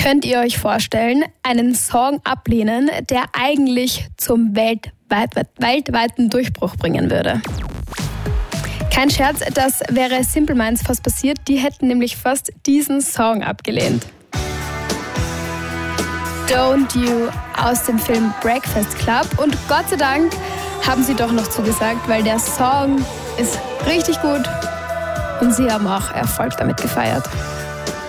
Könnt ihr euch vorstellen, einen Song ablehnen, der eigentlich zum weltweiten Durchbruch bringen würde? Kein Scherz, das wäre Simple Minds fast passiert. Die hätten nämlich fast diesen Song abgelehnt. Don't You aus dem Film Breakfast Club. Und Gott sei Dank haben sie doch noch zugesagt, weil der Song ist richtig gut und sie haben auch Erfolg damit gefeiert.